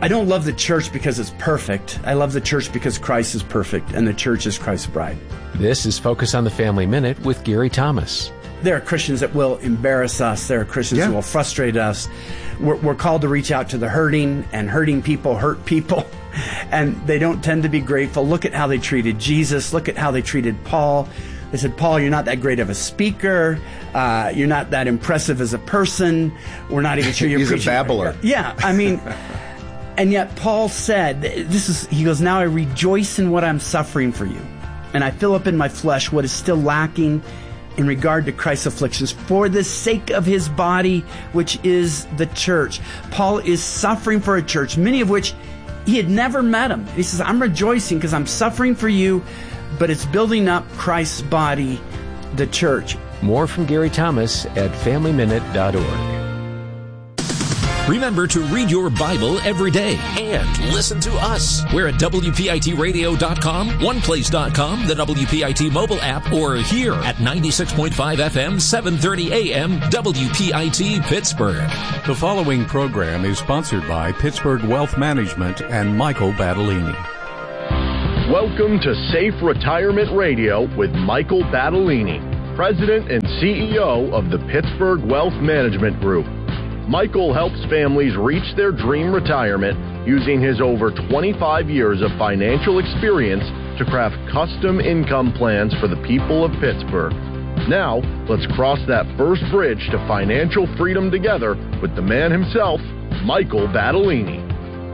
I don't love the church because it's perfect. I love the church because Christ is perfect, and the church is Christ's bride. This is Focus on the Family Minute with Gary Thomas. There are Christians that will embarrass us. There are Christians that will frustrate us. We're called to reach out to the hurting, and hurting people hurt people, and they don't tend to be grateful. Look at how they treated Jesus. Look at how they treated Paul. They said, Paul, you're not that great of a speaker. You're not that impressive as a person. We're not even sure you're He's preaching. a babbler. Yeah, I mean, and yet Paul said, he goes, now I rejoice in what I'm suffering for you, and I fill up in my flesh what is still lacking in regard to Christ's afflictions for the sake of his body, which is the church. Paul is suffering for a church, many of which he had never met him. He says, I'm rejoicing because I'm suffering for you, but it's building up Christ's body, the church. More from Gary Thomas at FamilyMinute.org. Remember to read your Bible every day and listen to us. We're at WPITradio.com, OnePlace.com, the WPIT mobile app, or here at 96.5 FM, 730 AM, WPIT Pittsburgh. The following program is sponsored by Pittsburgh Wealth Management and Michael Battolini. Welcome to Safe Retirement Radio with Michael Battolini, President and CEO of the Pittsburgh Wealth Management Group. Michael helps families reach their dream retirement using his over 25 years of financial experience to craft custom income plans for the people of Pittsburgh. Now, let's cross that first bridge to financial freedom together with the man himself, Michael Battolini.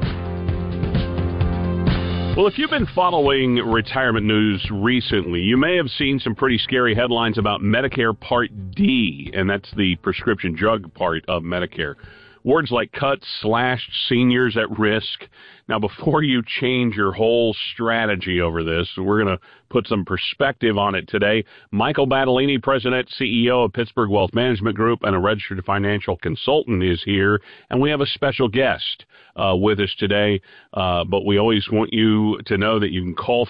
Well, if you've been following retirement news recently, you may have seen some pretty scary headlines about Medicare Part D, and that's the prescription drug part of Medicare. Words like cut, slashed, seniors at risk. Now, before you change your whole strategy over this, we're going to put some perspective on it today. Michael Battolini, President, CEO of Pittsburgh Wealth Management Group, and a registered financial consultant is here, and we have a special guest with us today, but we always want you to know that you can call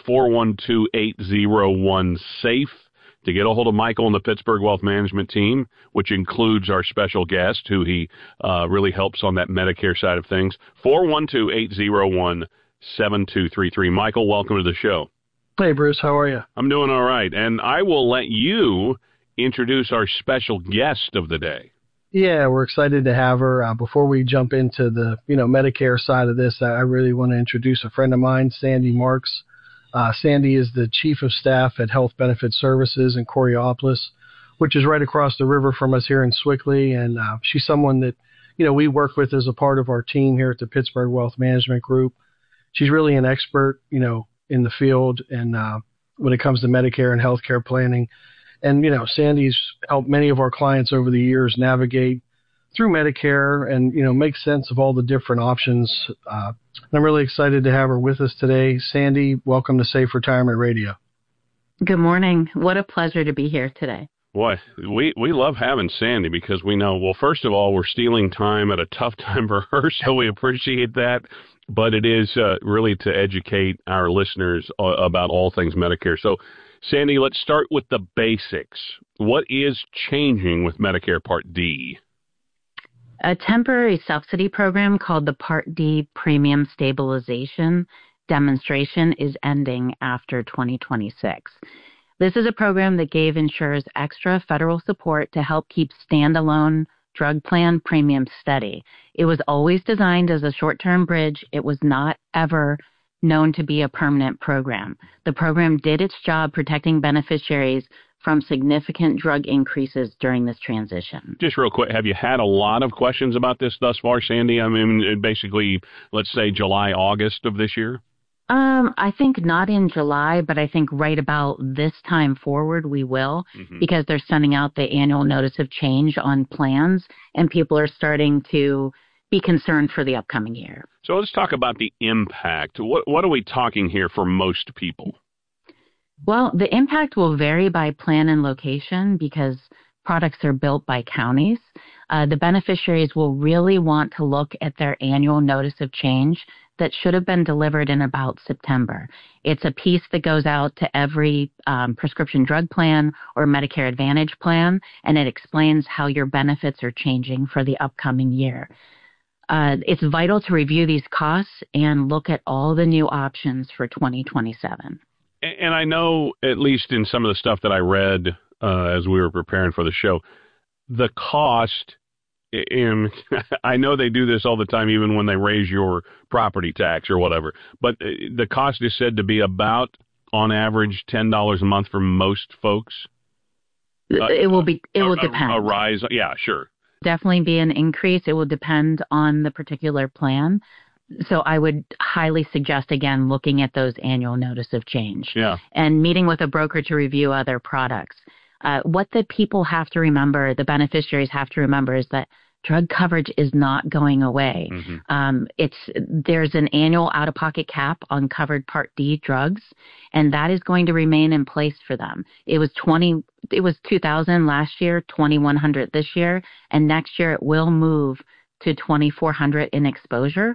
412-801-SAFE to get a hold of Michael and the Pittsburgh Wealth Management team, which includes our special guest, who he really helps on that Medicare side of things. 412-801-7233. Michael, welcome to the show. Hey, Bruce. How are you? I'm doing all right, and I will let you introduce our special guest of the day. Yeah, we're excited to have her. Before we jump into the Medicare side of this, I really want to introduce a friend of mine, Sandy Marks. Sandy is the Chief of Staff at Health Benefit Services in Coraopolis, which is right across the river from us here in Sewickley. And she's someone that, we work with as a part of our team here at the Pittsburgh Wealth Management Group. She's really an expert, in the field and when it comes to Medicare and healthcare planning. And, Sandy's helped many of our clients over the years navigate through Medicare and, make sense of all the different options. I'm really excited to have her with us today. Sandy, welcome to Safe Retirement Radio. Good morning. What a pleasure to be here today. Boy, we love having Sandy because we know, well, first of all, we're stealing time at a tough time for her, so we appreciate that. But it is really to educate our listeners about all things Medicare. So, Sandy, let's start with the basics. What is changing with Medicare Part D? A temporary subsidy program called the Part D Premium Stabilization Demonstration is ending after 2026. This is a program that gave insurers extra federal support to help keep standalone drug plan premiums steady. It was always designed as a short-term bridge. It was not ever known to be a permanent program. The program did its job protecting beneficiaries from significant drug increases during this transition. Just real quick, have you had a lot of questions about this thus far, Sandy? I mean, basically, let's say July, August of this year? I think not in July, but I think right about this time forward we will, because they're sending out the annual notice of change on plans, and people are starting to be concerned for the upcoming year. So let's talk about the impact. What are we talking here for most people? Well, the impact will vary by plan and location because products are built by counties. The beneficiaries will really want to look at their annual notice of change that should have been delivered in about September. It's a piece that goes out to every prescription drug plan or Medicare Advantage plan, and it explains how your benefits are changing for the upcoming year. It's vital to review these costs and look at all the new options for 2027. And I know, at least in some of the stuff that I read as we were preparing for the show, the cost, I know they do this all the time, even when they raise your property tax or whatever, but the cost is said to be about, on average, $10 a month for most folks. It will depend. A rise, yeah, sure. Definitely be an increase. It will depend on the particular plan. So I would highly suggest, again, looking at those annual notice of change and meeting with a broker to review other products. What the people have to remember, the beneficiaries have to remember, is that drug coverage is not going away. Mm-hmm. There's an annual out-of-pocket cap on covered Part D drugs, and that is going to remain in place for them. It was $2,000 last year, $2,100 this year, and next year it will move to $2,400 in exposure.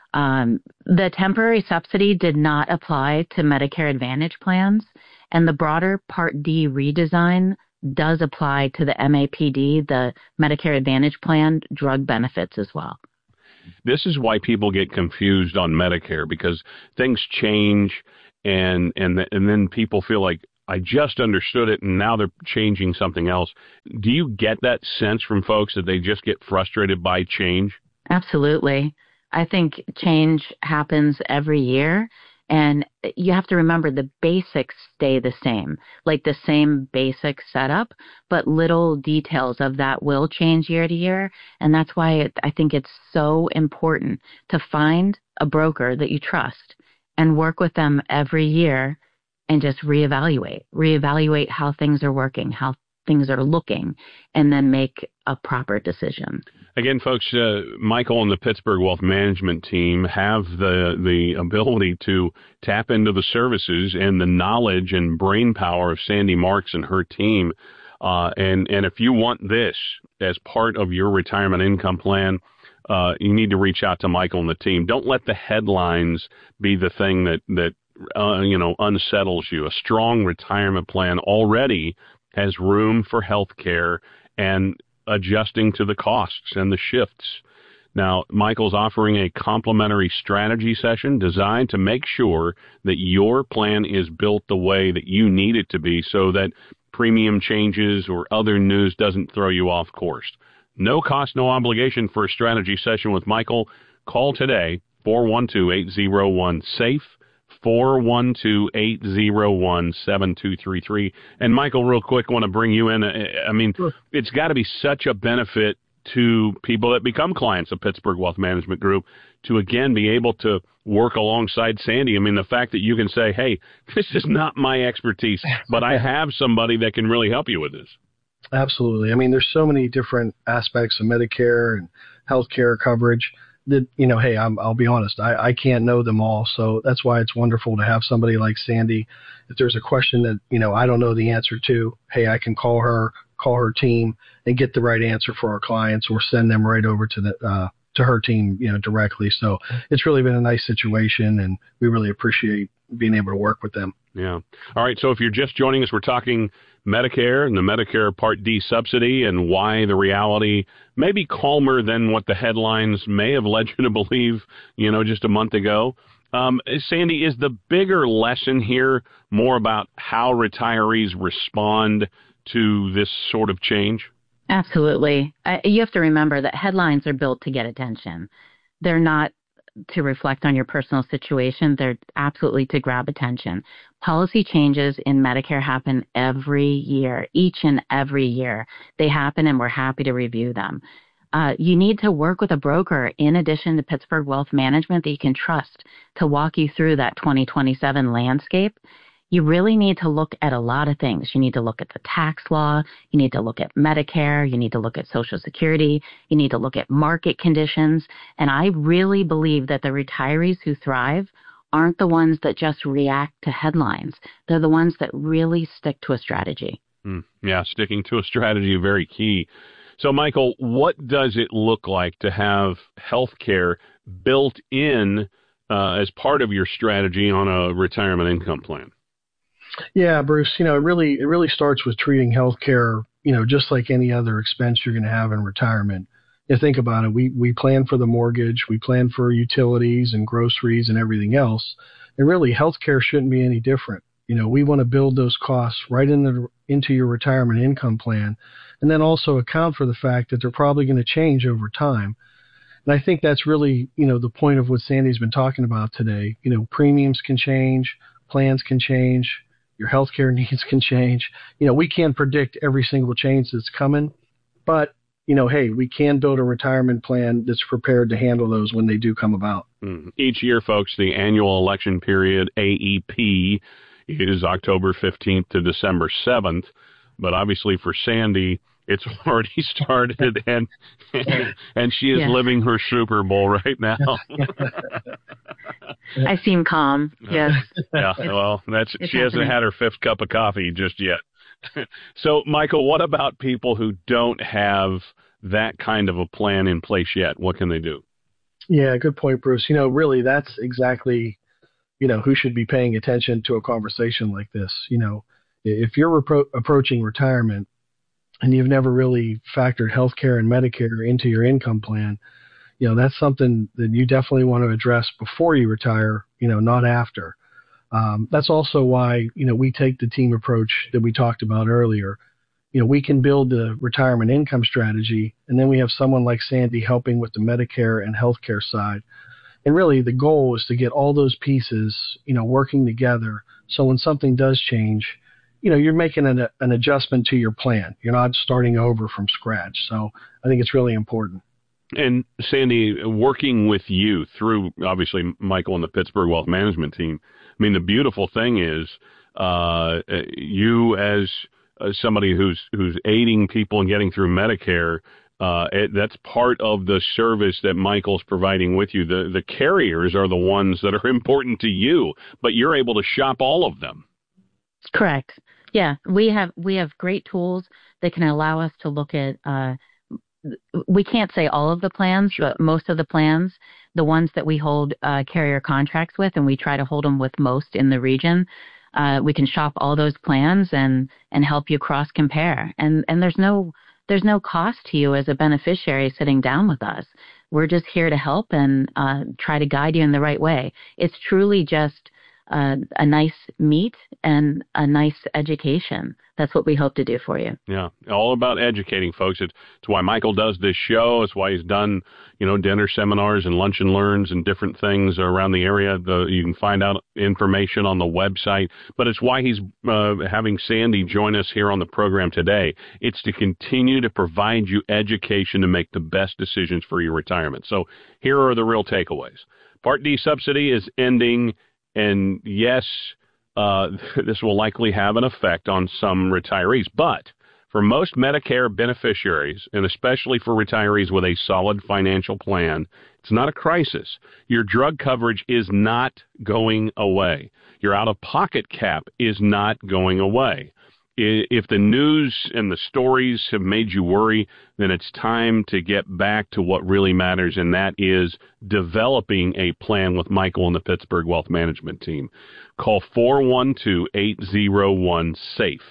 The temporary subsidy did not apply to Medicare Advantage plans, and the broader Part D redesign does apply to the MAPD, the Medicare Advantage plan, drug benefits as well. This is why people get confused on Medicare, because things change and then people feel like, I just understood it and now they're changing something else. Do you get that sense from folks that they just get frustrated by change? Absolutely. I think change happens every year. And you have to remember the basics stay the same, like the same basic setup, but little details of that will change year to year. And that's why I think it's so important to find a broker that you trust and work with them every year and just reevaluate how things are working, how things are looking, and then make a proper decision. Again, folks, Michael and the Pittsburgh Wealth Management team have the ability to tap into the services and the knowledge and brain power of Sandy Marks and her team. And if you want this as part of your retirement income plan, you need to reach out to Michael and the team. Don't let the headlines be the thing that unsettles you. A strong retirement plan already has room for health care and adjusting to the costs and the shifts. Now, Michael's offering a complimentary strategy session designed to make sure that your plan is built the way that you need it to be so that premium changes or other news doesn't throw you off course. No cost, no obligation for a strategy session with Michael. Call today, 412-801-SAFE. 412-801-7233. And Michael, real quick, I want to bring you in. I mean, sure. It's got to be such a benefit to people that become clients of Pittsburgh Wealth Management Group to, again, be able to work alongside Sandy. I mean, the fact that you can say, hey, this is not my expertise, but I have somebody that can really help you with this. Absolutely. I mean, there's so many different aspects of Medicare and healthcare coverage that, hey, I'll be honest, I can't know them all. So that's why it's wonderful to have somebody like Sandy. If there's a question that, I don't know the answer to, hey, I can call her team and get the right answer for our clients or send them right over to her team, directly. So it's really been a nice situation and we really appreciate being able to work with them. Yeah. All right. So if you're just joining us, we're talking Medicare and the Medicare Part D subsidy and why the reality may be calmer than what the headlines may have led you to believe, just a month ago. Sandy, is the bigger lesson here more about how retirees respond to this sort of change? Absolutely. You have to remember that headlines are built to get attention. They're not to reflect on your personal situation. They're absolutely to grab attention. Policy changes in Medicare happen every year, each and every year. They happen, and we're happy to review them. You need to work with a broker in addition to Pittsburgh Wealth Management that you can trust to walk you through that 2027 landscape. You really need to look at a lot of things. You need to look at the tax law. You need to look at Medicare. You need to look at Social Security. You need to look at market conditions. And I really believe that the retirees who thrive aren't the ones that just react to headlines. They're the ones that really stick to a strategy. Yeah, sticking to a strategy is very key. So, Michael, what does it look like to have health care built in as part of your strategy on a retirement income plan? Yeah, Bruce, it really starts with treating healthcare, just like any other expense you're going to have in retirement. you think about it, we plan for the mortgage, we plan for utilities and groceries and everything else. And really, healthcare shouldn't be any different. We want to build those costs right into your retirement income plan, and then also account for the fact that they're probably going to change over time. And I think that's really, the point of what Sandy's been talking about today. Premiums can change, plans can change, your healthcare needs can change. We can't predict every single change that's coming, but hey, we can build a retirement plan that's prepared to handle those when they do come about. Each year, folks, the annual election period, AEP, is October 15th to December 7th. But obviously for Sandy, it's already started, and she is living her Super Bowl right now. I seem calm, yes. Yeah, well, she hasn't had her 5th cup of coffee just yet. So, Michael, what about people who don't have that kind of a plan in place yet? What can they do? Yeah, good point, Bruce. Really, that's exactly, who should be paying attention to a conversation like this. If you're approaching retirement and you've never really factored healthcare and Medicare into your income plan, that's something that you definitely want to address before you retire, not after. That's also why, we take the team approach that we talked about earlier. We can build the retirement income strategy, and then we have someone like Sandy helping with the Medicare and healthcare side. And really, the goal is to get all those pieces, working together. So when something does change, you're making an adjustment to your plan. You're not starting over from scratch. So I think it's really important. And Sandy, working with you through, obviously, Michael and the Pittsburgh Wealth Management team, I mean, the beautiful thing is you as somebody who's aiding people and getting through Medicare, that's part of the service that Michael's providing with you. The carriers are the ones that are important to you, but you're able to shop all of them. Correct. Yeah, we have great tools that can allow us to look at, we can't say all of the plans, but most of the plans, the ones that we hold carrier contracts with, and we try to hold them with most in the region, we can shop all those plans and help you cross compare. And there's no cost to you as a beneficiary sitting down with us. We're just here to help and try to guide you in the right way. It's truly just a nice meet and a nice education. That's what we hope to do for you. Yeah, all about educating folks. It's why Michael does this show. It's why he's done, dinner seminars and lunch and learns and different things around the area. You can find out information on the website. But it's why he's having Sandy join us here on the program today. It's to continue to provide you education to make the best decisions for your retirement. So here are the real takeaways. Part D subsidy is ending. And yes, this will likely have an effect on some retirees. But for most Medicare beneficiaries, and especially for retirees with a solid financial plan, it's not a crisis. Your drug coverage is not going away. Your out-of-pocket cap is not going away. If the news and the stories have made you worry, then it's time to get back to what really matters, and that is developing a plan with Michael and the Pittsburgh Wealth Management team. Call 412-801-SAFE,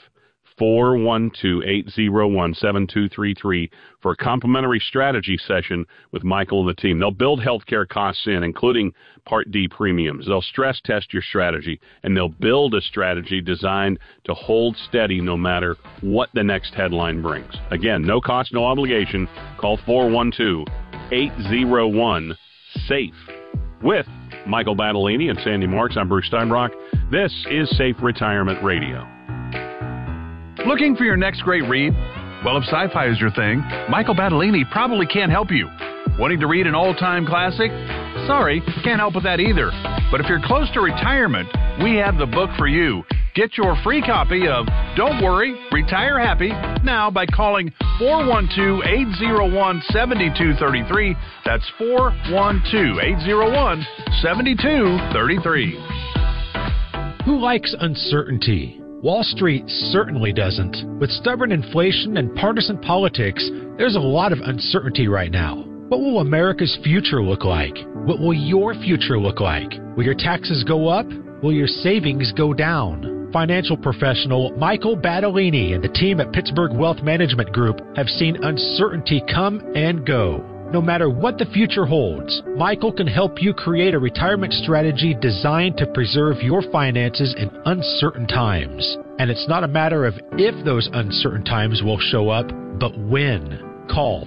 412-801-7233 for a complimentary strategy session with Michael and the team. They'll build healthcare costs in, including Part D premiums. They'll stress test your strategy, and they'll build a strategy designed to hold steady no matter what the next headline brings. Again, no cost, no obligation. Call 412-801-SAFE. With Michael Battolini and Sandy Marks, I'm Bruce Steinbrock. This is Safe Retirement Radio. Looking for your next great read? Well, if sci-fi is your thing, Michael Battolini probably can't help you. Wanting to read an all-time classic? Sorry, can't help with that either. But if you're close to retirement, we have the book for you. Get your free copy of Don't Worry, Retire Happy now by calling 412-801-7233. That's 412-801-7233. Who likes uncertainty? Wall Street certainly doesn't. With stubborn inflation and partisan politics, there's a lot of uncertainty right now. What will America's future look like? What will your future look like? Will your taxes go up? Will your savings go down? Financial professional Michael Battolini and the team at Pittsburgh Wealth Management Group have seen uncertainty come and go. No matter what the future holds, Michael can help you create a retirement strategy designed to preserve your finances in uncertain times. And it's not a matter of if those uncertain times will show up, but when. Call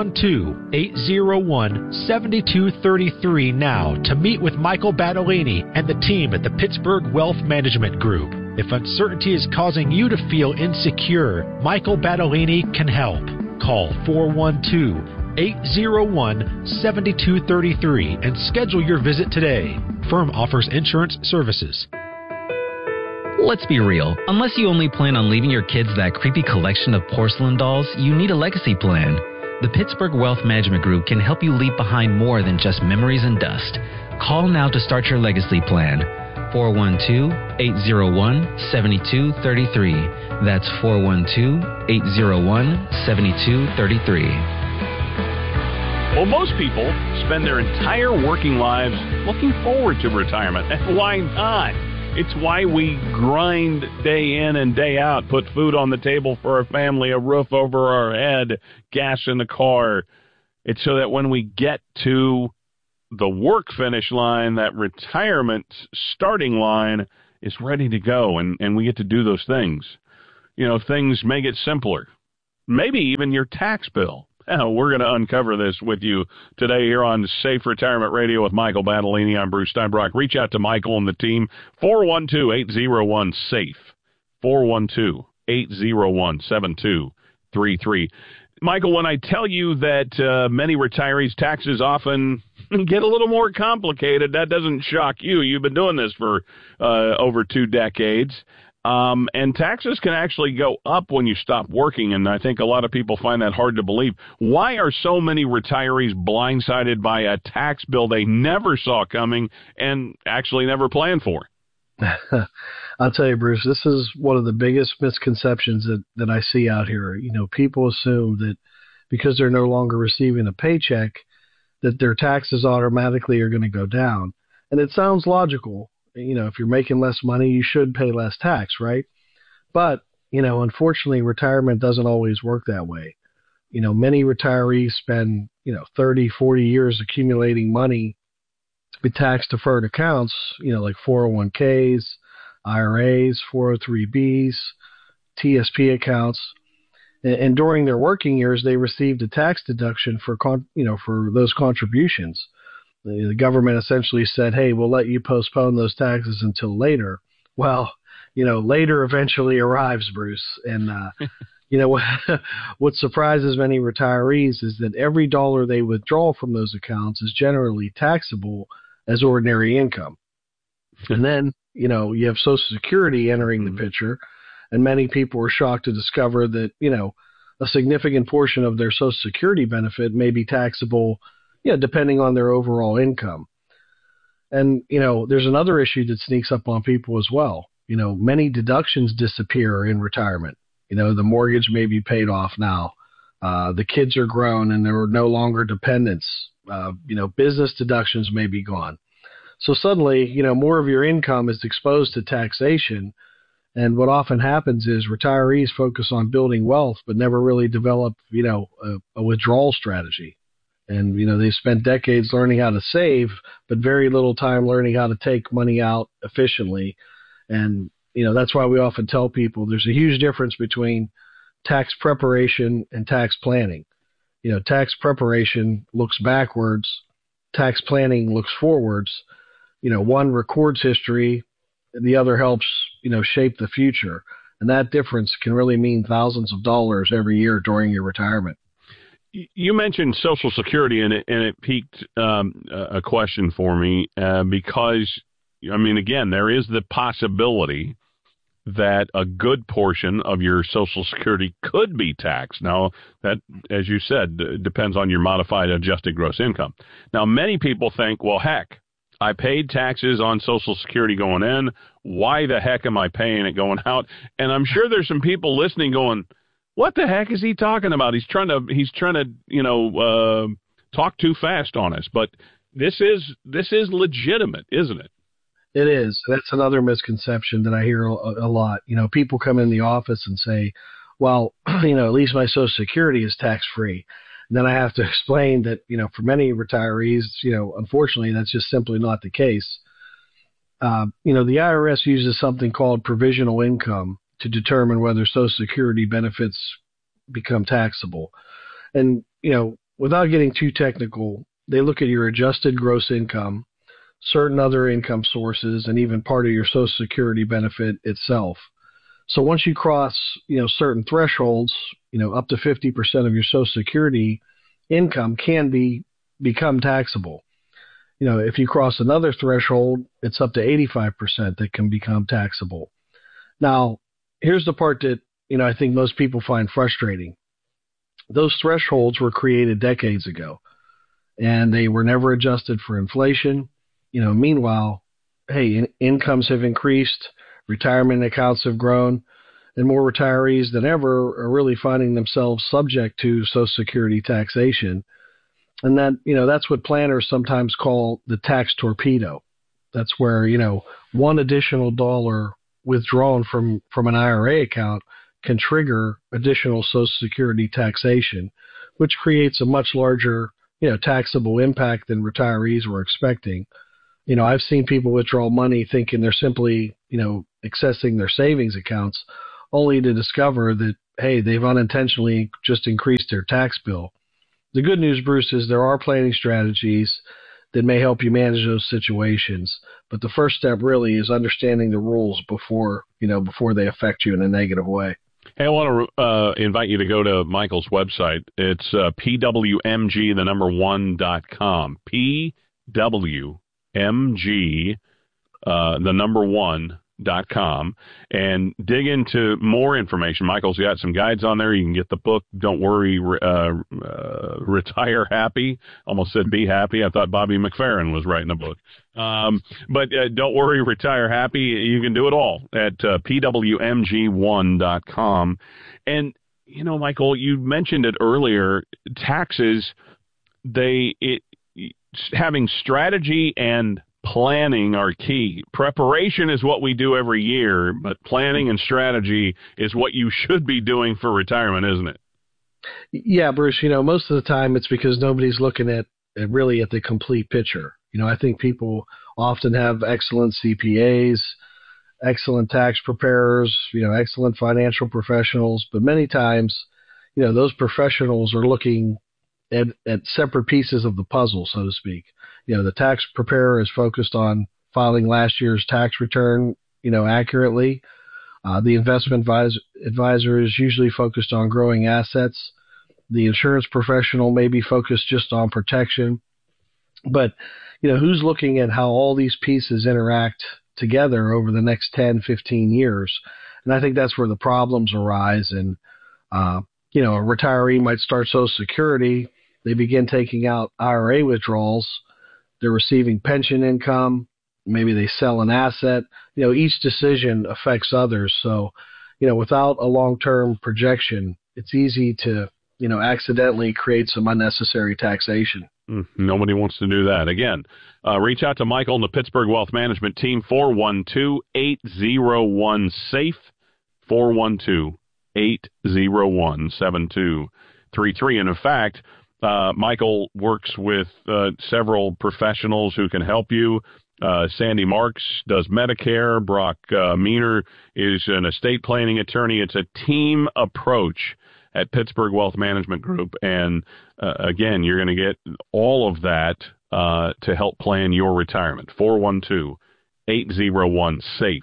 412-801-7233 now to meet with Michael Battolini and the team at the Pittsburgh Wealth Management Group. If uncertainty is causing you to feel insecure, Michael Battolini can help. Call 412-801-7233 and schedule your visit today. Firm offers insurance services. Let's be real. Unless you only plan on leaving your kids that creepy collection of porcelain dolls, you need a legacy plan. The Pittsburgh Wealth Management Group can help you leave behind more than just memories and dust. Call now to start your legacy plan. 412-801-7233. That's 412-801-7233. Well, most people spend their entire working lives looking forward to retirement. And why not? It's why we grind day in and day out, put food on the table for our family, a roof over our head, gas in the car. It's so that when we get to the work finish line, that retirement starting line is ready to go, and we get to do those things. You know, things may get simpler. Maybe even your tax bill. We're going to uncover this with you today here on Safe Retirement Radio with Michael Battolini. I'm Bruce Steinbrock. Reach out to Michael and the team, 412-801-SAFE, 412-801-7233. Michael, when I tell you that many retirees' taxes often get a little more complicated, that doesn't shock you. You've been doing this for over 2 decades. And taxes can actually go up when you stop working, and I think a lot of people find that hard to believe. Why are so many retirees blindsided by a tax bill they never saw coming and actually never planned for? I'll tell you, Bruce, this is one of the biggest misconceptions that I see out here. You know, people assume that because they're no longer receiving a paycheck, that their taxes automatically are going to go down. And it sounds logical. You know, if you're making less money, you should pay less tax, right? But, you know, unfortunately, retirement doesn't always work that way. You know, many retirees spend, 30, 40 years accumulating money with tax-deferred accounts, like 401ks, IRAs, 403bs, TSP accounts. And during their working years, they received a tax deduction for those contributions. The government essentially said, hey, we'll let you postpone those taxes until later. Well, later eventually arrives, Bruce. And, what surprises many retirees is that every dollar they withdraw from those accounts is generally taxable as ordinary income. And then, you have Social Security entering the picture, and many people are shocked to discover that, a significant portion of their Social Security benefit may be taxable depending on their overall income. And, there's another issue that sneaks up on people as well. Many deductions disappear in retirement. The mortgage may be paid off now. The kids are grown and there are no longer dependents. Business deductions may be gone. So suddenly, more of your income is exposed to taxation. And what often happens is retirees focus on building wealth, but never really develop, a withdrawal strategy. And, they've spent decades learning how to save, but very little time learning how to take money out efficiently. And, that's why we often tell people there's a huge difference between tax preparation and tax planning. Tax preparation looks backwards. Tax planning looks forwards. One records history, the other helps, shape the future. And that difference can really mean thousands of dollars every year during your retirement. You mentioned Social Security, and it piqued a question for me because, again, there is the possibility that a good portion of your Social Security could be taxed. Now, that, as you said, depends on your modified adjusted gross income. Now, many people think, well, heck, I paid taxes on Social Security going in. Why the heck am I paying it going out? And I'm sure there's some people listening going, what the heck is he talking about? He's trying to talk too fast on us. But this is legitimate, isn't it? It is. That's another misconception that I hear a lot. People come in the office and say, well, at least my Social Security is tax-free. And then I have to explain that, for many retirees, unfortunately, that's just simply not the case. The IRS uses something called provisional income to determine whether Social Security benefits become taxable. And, without getting too technical, they look at your adjusted gross income, certain other income sources, and even part of your Social Security benefit itself. So once you cross, certain thresholds, up to 50% of your Social Security income can become taxable. If you cross another threshold, it's up to 85% that can become taxable. Now, here's the part that, I think most people find frustrating. Those thresholds were created decades ago, and they were never adjusted for inflation. Meanwhile, hey, incomes have increased, retirement accounts have grown, and more retirees than ever are really finding themselves subject to Social Security taxation. And that's what planners sometimes call the tax torpedo. That's where, one additional dollar withdrawn from an IRA account can trigger additional Social Security taxation, which creates a much larger, taxable impact than retirees were expecting. I've seen people withdraw money thinking they're simply, accessing their savings accounts, only to discover that, hey, they've unintentionally just increased their tax bill. The good news, Bruce, is there are planning strategies that may help you manage those situations. But the first step really is understanding the rules before they affect you in a negative way. Hey, I want to invite you to go to Michael's website. It's pwmg1.com. pwmg1.com, and dig into more information. Michael's got some guides on there. You can get the book, Don't Worry, Retire Happy. Almost said Be Happy. I thought Bobby McFerrin was writing a book. But Don't Worry, Retire Happy. You can do it all at pwmg1.com. And, Michael, you mentioned it earlier, taxes, having strategy and planning are key. Preparation is what we do every year, but planning and strategy is what you should be doing for retirement, isn't it? Yeah, Bruce, most of the time it's because nobody's looking at the complete picture. I think people often have excellent CPAs, excellent tax preparers, excellent financial professionals, but many times, those professionals are looking at separate pieces of the puzzle, so to speak. The tax preparer is focused on filing last year's tax return, accurately. The investment advisor is usually focused on growing assets. The insurance professional may be focused just on protection. But, who's looking at how all these pieces interact together over the next 10, 15 years? And I think that's where the problems arise. And, a retiree might start Social Security. They begin taking out IRA withdrawals. They're receiving pension income. Maybe they sell an asset. Each decision affects others. So, without a long-term projection, it's easy to, accidentally create some unnecessary taxation. Nobody wants to do that. Again, reach out to Michael and the Pittsburgh Wealth Management Team, 412-801-SAFE, 412-801-7233. And in fact, Michael works with several professionals who can help you. Sandy Marks does Medicare. Brock Meaner is an estate planning attorney. It's a team approach at Pittsburgh Wealth Management Group. And again, you're going to get all of that to help plan your retirement. 412-801-SAFE,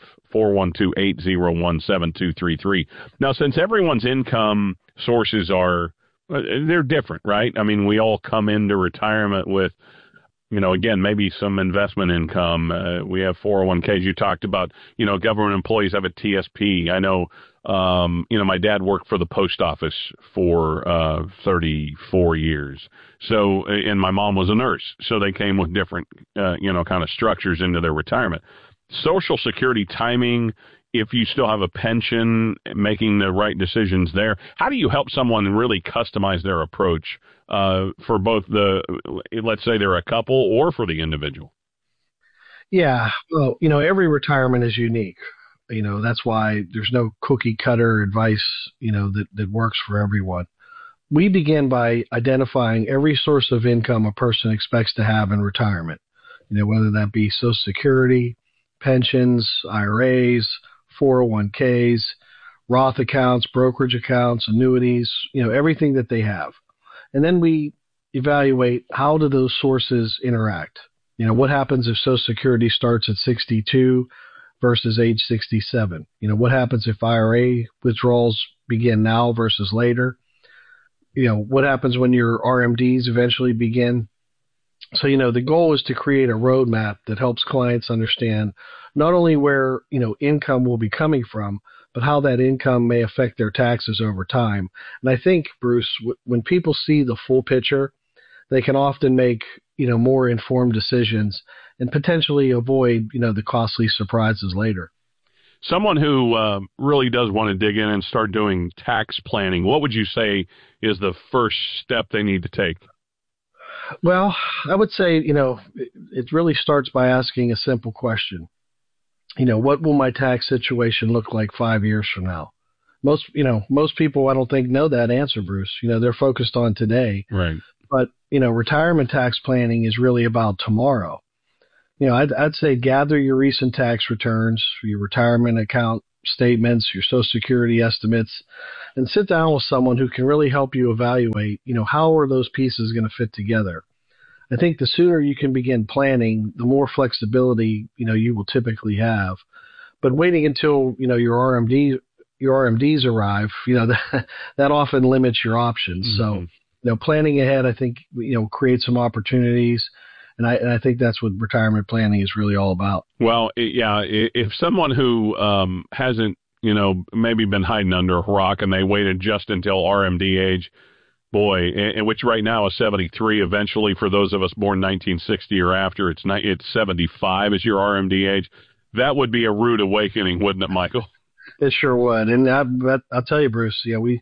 412-801-7233. Now, since everyone's income sources they're different, right? I mean, we all come into retirement with, again, maybe some investment income. We have 401ks. You talked about, government employees have a TSP. I know, my dad worked for the post office for 34 years. So, and my mom was a nurse. So they came with different, kind of structures into their retirement. Social Security timing, if you still have a pension, making the right decisions there. How do you help someone really customize their approach for both let's say they're a couple, or for the individual? Yeah, well, every retirement is unique. That's why there's no cookie cutter advice, that works for everyone. we begin by identifying every source of income a person expects to have in retirement. Whether that be Social Security, pensions, IRAs, 401ks, Roth accounts, brokerage accounts, annuities, everything that they have. And then we evaluate how do those sources interact. What happens if Social Security starts at 62 versus age 67? What happens if IRA withdrawals begin now versus later? What happens when your RMDs eventually begin? So, the goal is to create a roadmap that helps clients understand not only where, income will be coming from, but how that income may affect their taxes over time. And I think, Bruce, when people see the full picture, they can often make, more informed decisions and potentially avoid, the costly surprises later. Someone who really does want to dig in and start doing tax planning, what would you say is the first step they need to take? Well, I would say, it really starts by asking a simple question. What will my tax situation look like 5 years from now? Most people, I don't think, know that answer, Bruce. They're focused on today. Right. But, retirement tax planning is really about tomorrow. I'd say gather your recent tax returns, your retirement account statements, your Social Security estimates, and sit down with someone who can really help you evaluate, how are those pieces going to fit together. I think the sooner you can begin planning, the more flexibility, you will typically have. But waiting until, your RMDs arrive, that often limits your options. Mm-hmm. So, planning ahead, I think, creates some opportunities. And I think that's what retirement planning is really all about. Well, yeah, if someone who hasn't, maybe been hiding under a rock and they waited just until RMD age, boy, and which right now is 73. Eventually, for those of us born 1960 or after, it's 75 is your RMD age. That would be a rude awakening, wouldn't it, Michael? It sure would. And I'll tell you, Bruce,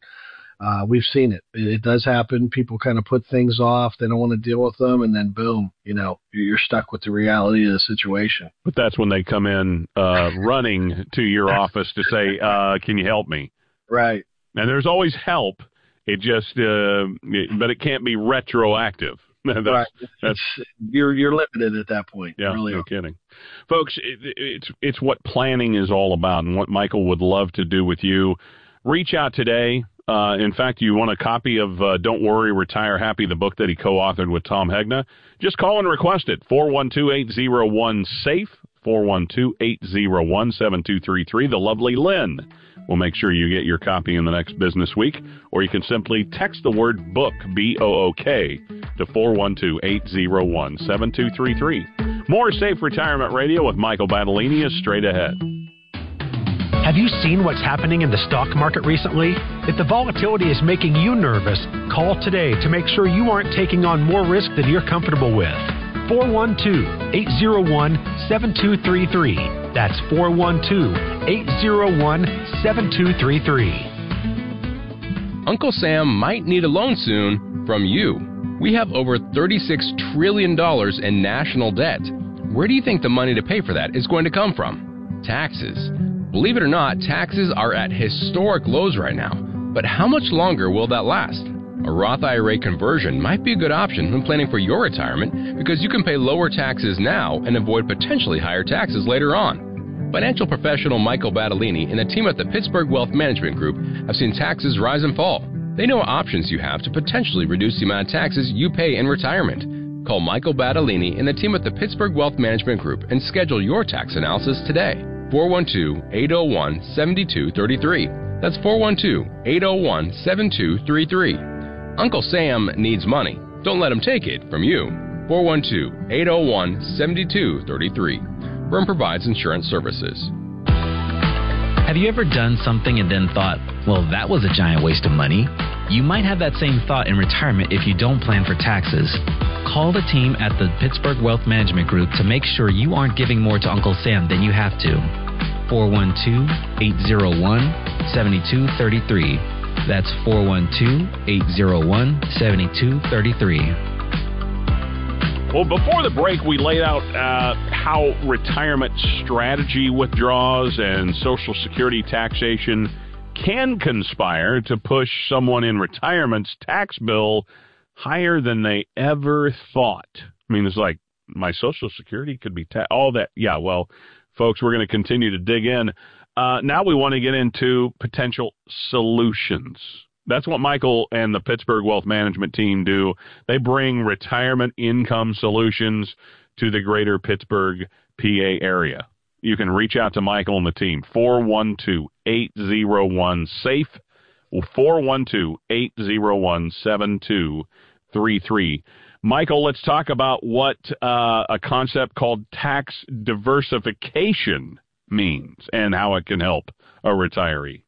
we've seen it. It does happen. People kind of put things off. They don't want to deal with them. And then, boom, you're stuck with the reality of the situation. But that's when they come in running to your office to say, can you help me? Right. And there's always help. It just, but it can't be retroactive. Right. You're limited at that point. Yeah, really no kidding. Folks, it's what planning is all about and what Michael would love to do with you. Reach out today. In fact, you want a copy of Don't Worry, Retire Happy, the book that he co-authored with Tom Hegna, just call and request it. 412-801-SAFE, 412-801-7233. The lovely Lynn will make sure you get your copy in the next business week, or you can simply text the word BOOK, B-O-O-K, to 412-801-7233. More Safe Retirement Radio with Michael Battolini is straight ahead. Have you seen what's happening in the stock market recently? If the volatility is making you nervous, call today to make sure you aren't taking on more risk than you're comfortable with. 412-801-7233. That's 412-801-7233. Uncle Sam might need a loan soon from you. We have over $36 trillion in national debt. Where do you think the money to pay for that is going to come from? Taxes. Believe it or not, taxes are at historic lows right now. But how much longer will that last? A Roth IRA conversion might be a good option when planning for your retirement because you can pay lower taxes now and avoid potentially higher taxes later on. Financial professional Michael Battolini and the team at the Pittsburgh Wealth Management Group have seen taxes rise and fall. They know what options you have to potentially reduce the amount of taxes you pay in retirement. Call Michael Battolini and the team at the Pittsburgh Wealth Management Group and schedule your tax analysis today. 412-801-7233. That's 412-801-7233. Uncle Sam needs money. Don't let him take it from you. 412-801-7233. Firm provides insurance services. Have you ever done something and then thought, well, that was a giant waste of money? You might have that same thought in retirement if you don't plan for taxes. Call the team at the Pittsburgh Wealth Management Group to make sure you aren't giving more to Uncle Sam than you have to. 412-801-7233. That's 412-801-7233. Well, before the break, we laid out how retirement strategy withdrawals and Social Security taxation can conspire to push someone in retirement's tax bill higher than they ever thought. I mean, it's like, my Social Security could be all that. Yeah, well, folks, we're going to continue to dig in. Now we want to get into potential solutions. That's what Michael and the Pittsburgh Wealth Management team do. They bring retirement income solutions to the greater Pittsburgh, PA area. You can reach out to Michael and the team, 412-801-SAFE, 412-801-7233. Michael, let's talk about what a concept called tax diversification means and how it can help a retiree.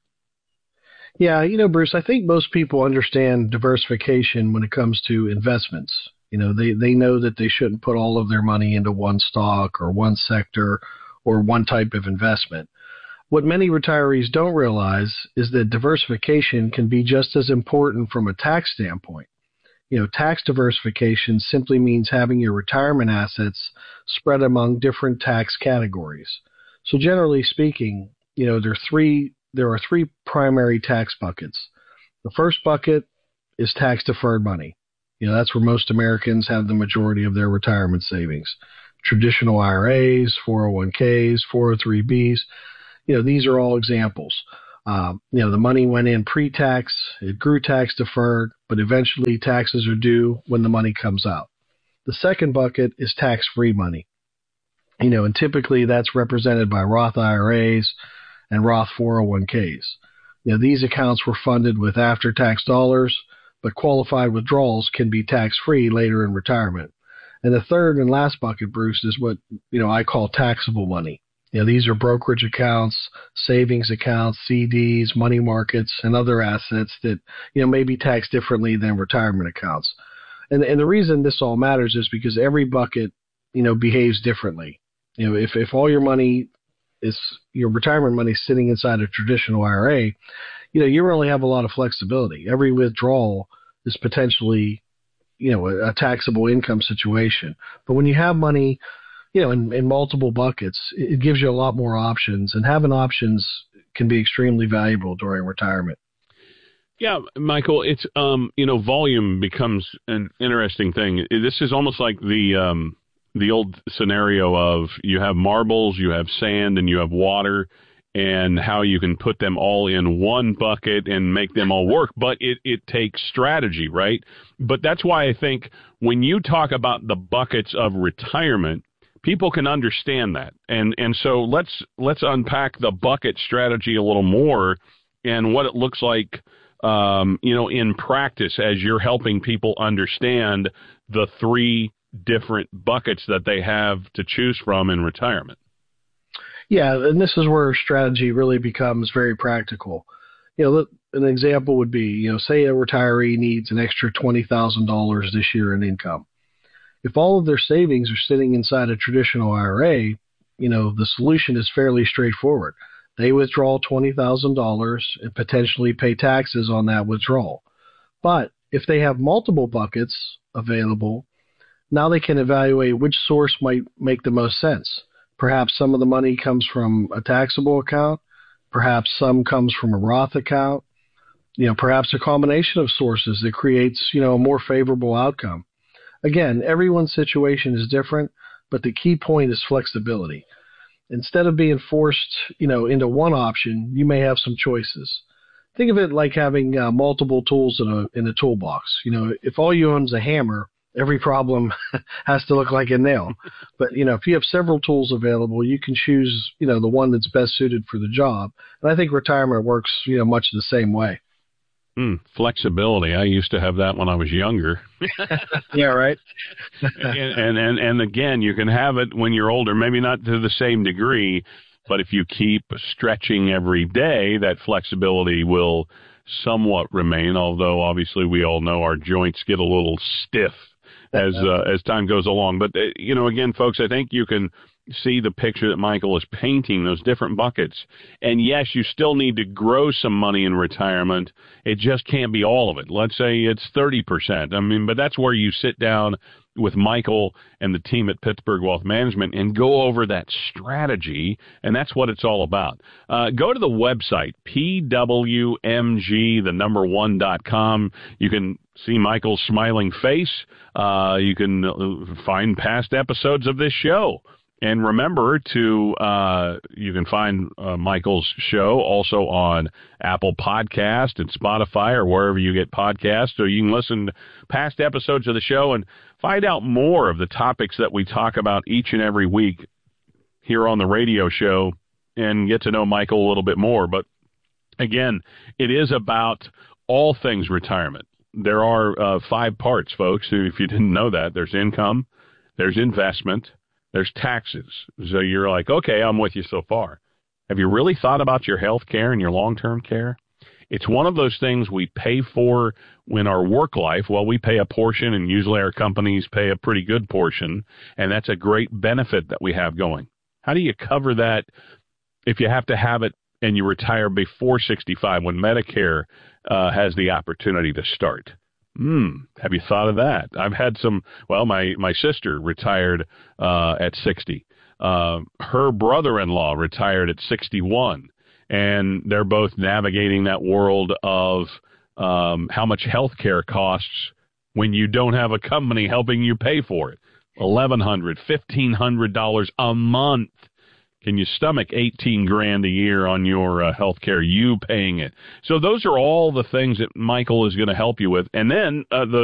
Yeah, Bruce, I think most people understand diversification when it comes to investments. They know that they shouldn't put all of their money into one stock or one sector or one type of investment. What many retirees don't realize is that diversification can be just as important from a tax standpoint. Tax diversification simply means having your retirement assets spread among different tax categories. So generally speaking, there are three primary tax buckets. The first bucket is tax deferred money. That's where most Americans have the majority of their retirement savings. Traditional IRAs, 401ks, 403bs, these are all examples. The money went in pre-tax, it grew tax deferred, but eventually taxes are due when the money comes out. The second bucket is tax-free money. And typically that's represented by Roth IRAs and Roth 401ks. These accounts were funded with after-tax dollars, but qualified withdrawals can be tax-free later in retirement. And the third and last bucket, Bruce, is what I call taxable money. These are brokerage accounts, savings accounts, CDs, money markets, and other assets that, may be taxed differently than retirement accounts. And the reason this all matters is because every bucket, behaves differently. If all your money is your retirement money sitting inside a traditional IRA, you really have a lot of flexibility. Every withdrawal is potentially, a taxable income situation. But when you have money, in multiple buckets, it gives you a lot more options, and having options can be extremely valuable during retirement. Yeah, Michael, it's, volume becomes an interesting thing. This is almost like the old scenario of you have marbles, you have sand, and you have water, and how you can put them all in one bucket and make them all work. But it takes strategy, right? But that's why I think when you talk about the buckets of retirement, people can understand that. And so let's unpack the bucket strategy a little more and what it looks like, in practice as you're helping people understand the three different buckets that they have to choose from in retirement. Yeah, and this is where strategy really becomes very practical. An example would be, say a retiree needs an extra $20,000 this year in income. If all of their savings are sitting inside a traditional IRA, the solution is fairly straightforward. They withdraw $20,000 and potentially pay taxes on that withdrawal. But if they have multiple buckets available, now they can evaluate which source might make the most sense. Perhaps some of the money comes from a taxable account. Perhaps some comes from a Roth account. Perhaps a combination of sources that creates, a more favorable outcome. Again, everyone's situation is different, but the key point is flexibility. Instead of being forced, into one option, you may have some choices. Think of it like having multiple tools in a toolbox. If all you own is a hammer, every problem has to look like a nail. But, if you have several tools available, you can choose, the one that's best suited for the job. And I think retirement works, much the same way. Flexibility. I used to have that when I was younger. Yeah, right. and again, you can have it when you're older, maybe not to the same degree, but if you keep stretching every day, that flexibility will somewhat remain, although obviously we all know our joints get a little stiff as time goes along. But, again, folks, I think you can see the picture that Michael is painting, those different buckets. And yes, you still need to grow some money in retirement. It just can't be all of it. Let's say it's 30%. But that's where you sit down with Michael and the team at Pittsburgh Wealth Management and go over that strategy, and that's what it's all about. Go to the website, pwmg1.com. You can see Michael's smiling face. You can find past episodes of this show. And remember to, you can find Michael's show also on Apple Podcast and Spotify or wherever you get podcasts, so you can listen to past episodes of the show and find out more of the topics that we talk about each and every week here on the radio show and get to know Michael a little bit more. But again, it is about all things retirement. There are 5 parts, folks. If you didn't know that, there's income, there's investment, there's taxes. So you're like, okay, I'm with you so far. Have you really thought about your health care and your long-term care? It's one of those things we pay for in our work life. Well, we pay a portion, and usually our companies pay a pretty good portion, and that's a great benefit that we have going. How do you cover that if you have to have it and you retire before 65 when Medicare has the opportunity to start? Have you thought of that? I've had some, well, my sister retired at 60. Her brother-in-law retired at 61. And they're both navigating that world of how much health care costs when you don't have a company helping you pay for it. $1,100, $1,500 a month. Can you stomach $18,000 a year on your health care, you paying it? So those are all the things that Michael is going to help you with. And then the